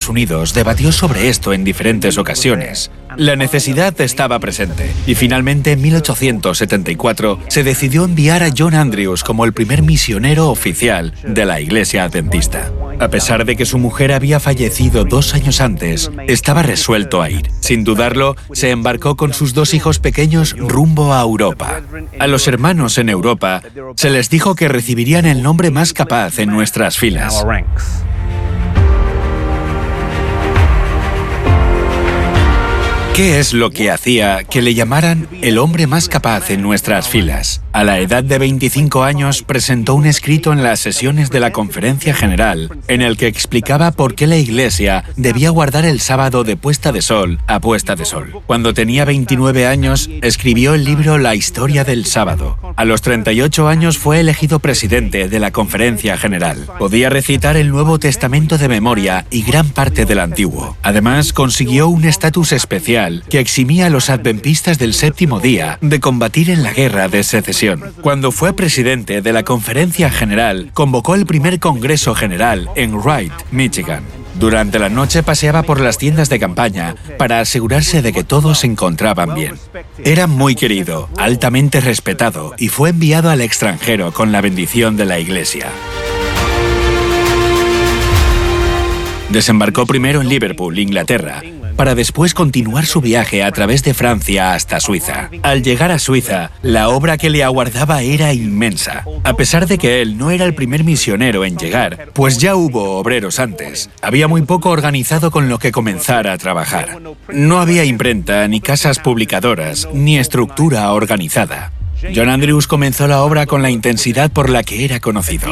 Unidos debatió sobre esto en diferentes ocasiones. La necesidad estaba presente y finalmente en 1874 se decidió enviar a John Andrews como el primer misionero oficial de la Iglesia Adventista. A pesar de que su mujer había fallecido 2 años antes, estaba resuelto a ir. Sin dudarlo, se embarcó con sus 2 hijos pequeños rumbo a Europa. A los hermanos en Europa se les dijo que recibirían el nombre más capaz en nuestras filas. ¿Qué es lo que hacía que le llamaran el hombre más capaz en nuestras filas? A la edad de 25 años presentó un escrito en las sesiones de la Conferencia General en el que explicaba por qué la Iglesia debía guardar el sábado de puesta de sol a puesta de sol. Cuando tenía 29 años, escribió el libro La Historia del Sábado. A los 38 años fue elegido presidente de la Conferencia General. Podía recitar el Nuevo Testamento de memoria y gran parte del Antiguo. Además, consiguió un estatus especial que eximía a los adventistas del séptimo día de combatir en la Guerra de Secesión. Cuando fue presidente de la Conferencia General, convocó el primer Congreso General en Wright, Michigan. Durante la noche paseaba por las tiendas de campaña para asegurarse de que todos se encontraban bien. Era muy querido, altamente respetado y fue enviado al extranjero con la bendición de la Iglesia. Desembarcó primero en Liverpool, Inglaterra, para después continuar su viaje a través de Francia hasta Suiza. Al llegar a Suiza, la obra que le aguardaba era inmensa. A pesar de que él no era el primer misionero en llegar, pues ya hubo obreros antes, había muy poco organizado con lo que comenzar a trabajar. No había imprenta, ni casas publicadoras, ni estructura organizada. John Andrews comenzó la obra con la intensidad por la que era conocido.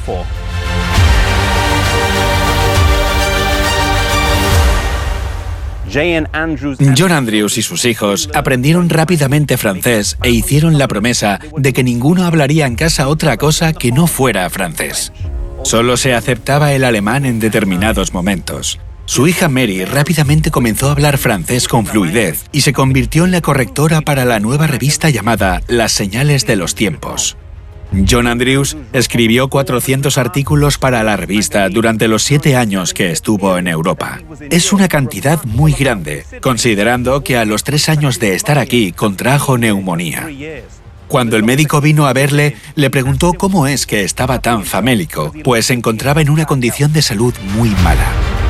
John Andrews y sus hijos aprendieron rápidamente francés e hicieron la promesa de que ninguno hablaría en casa otra cosa que no fuera francés. Solo se aceptaba el alemán en determinados momentos. Su hija Mary rápidamente comenzó a hablar francés con fluidez y se convirtió en la correctora para la nueva revista llamada Las Señales de los Tiempos. John Andrews escribió 400 artículos para la revista durante los 7 años que estuvo en Europa. Es una cantidad muy grande, considerando que a los 3 años de estar aquí contrajo neumonía. Cuando el médico vino a verle, le preguntó cómo es que estaba tan famélico, pues se encontraba en una condición de salud muy mala.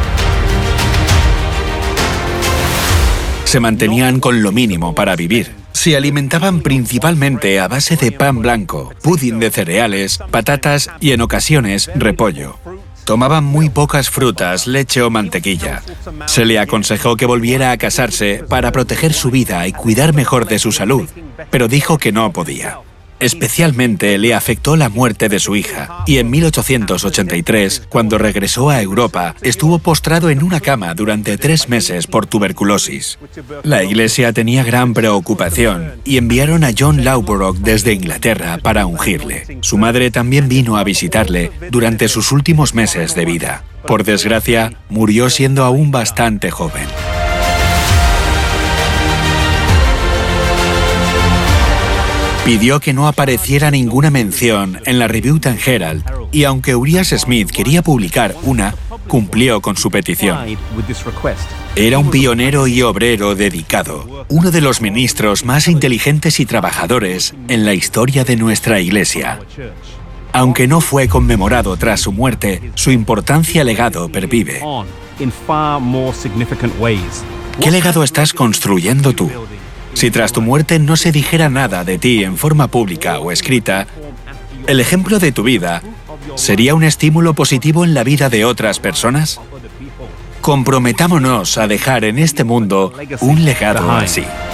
Se mantenían con lo mínimo para vivir. Se alimentaban principalmente a base de pan blanco, pudín de cereales, patatas y en ocasiones repollo. Tomaban muy pocas frutas, leche o mantequilla. Se le aconsejó que volviera a casarse para proteger su vida y cuidar mejor de su salud, pero dijo que no podía. Especialmente le afectó la muerte de su hija, y en 1883, cuando regresó a Europa, estuvo postrado en una cama durante 3 meses por tuberculosis. La Iglesia tenía gran preocupación y enviaron a John Lawborough desde Inglaterra para ungirle. Su madre también vino a visitarle durante sus últimos meses de vida. Por desgracia, murió siendo aún bastante joven. Pidió que no apareciera ninguna mención en la Review and Herald, y aunque Urias Smith quería publicar una, cumplió con su petición. Era un pionero y obrero dedicado, uno de los ministros más inteligentes y trabajadores en la historia de nuestra Iglesia. Aunque no fue conmemorado tras su muerte, su importancia legado pervive. ¿Qué legado estás construyendo tú? Si tras tu muerte no se dijera nada de ti en forma pública o escrita, ¿el ejemplo de tu vida sería un estímulo positivo en la vida de otras personas? Comprometámonos a dejar en este mundo un legado así.